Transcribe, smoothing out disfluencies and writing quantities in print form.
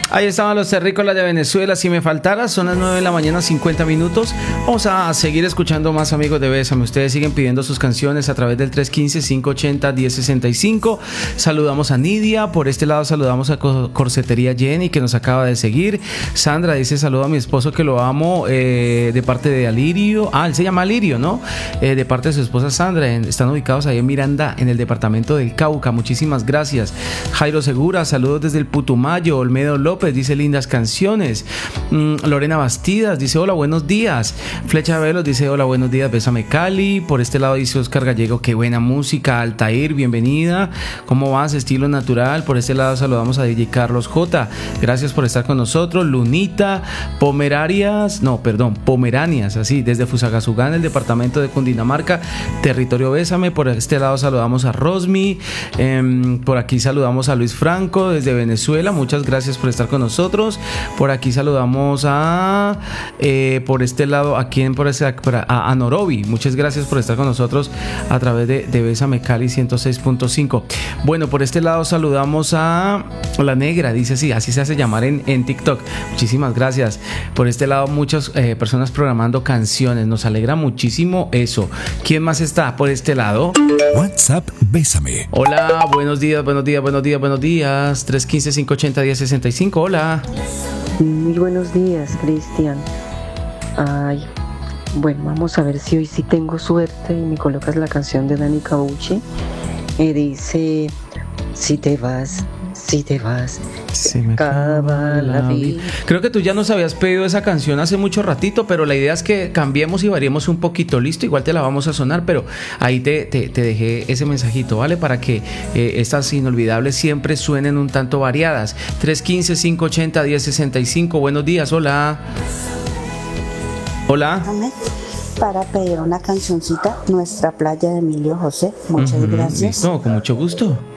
Ahí estaban los terrícolas de Venezuela. Si me faltara, son las 9 de la mañana, 50 minutos. Vamos a seguir escuchando más, amigos de Bésame. Ustedes siguen pidiendo sus canciones a través del 315-580-1065. Saludamos a Nidia. Por este lado saludamos a Corsetería Jenny, que nos acaba de seguir. Sandra dice: saludo a mi esposo que lo amo, de parte de Alirio. Él se llama Alirio, ¿no? De parte de su esposa Sandra. Están ubicados ahí en Miranda, en el departamento del Cauca. Muchísimas gracias. Jairo Segura, saludos desde el Putumayo. Olmedo López dice: lindas canciones. Lorena Bastidas dice: hola, buenos días. Flecha Velos dice: hola, buenos días, Bésame Cali. Por este lado dice Oscar Gallego: qué buena música. Altair, bienvenida. ¿Cómo vas? Estilo natural. Por este lado saludamos a DJ Carlos J. Gracias por estar con nosotros. Lunita, Pomeranias, así, desde Fusagasugá, en el departamento de Cundinamarca, territorio Bésame. Por este lado saludamos a Rosmi. Por aquí saludamos a Luis Franco desde Venezuela. Muchas gracias por estar con nosotros. Por aquí saludamos a por este lado, a Norobi. Muchas gracias por estar con nosotros a través de Bésame Cali 106.5. Bueno, por este lado saludamos a La Negra, dice así se hace llamar en TikTok. Muchísimas gracias. Por este lado, muchas personas programando canciones. Nos alegra muchísimo eso. ¿Quién más está por este lado? WhatsApp Bésame. Hola, buenos días. 315-580-1065. Hola. Muy buenos días, Cristian. Ay, bueno, vamos a ver si hoy sí tengo suerte y me colocas la canción de Dani Cabucci. Dice: si te vas, se me acaba la vida. Creo que tú ya nos habías pedido esa canción hace mucho ratito, pero la idea es que cambiemos y variemos un poquito. Listo, igual te la vamos a sonar, pero ahí te dejé ese mensajito, ¿vale? Para que estas inolvidables siempre suenen un tanto variadas. 315-580-1065. Buenos días, hola. Hola. Para pedir una cancioncita, Nuestra Playa, de Emilio José. Muchas gracias. Listo, con mucho gusto.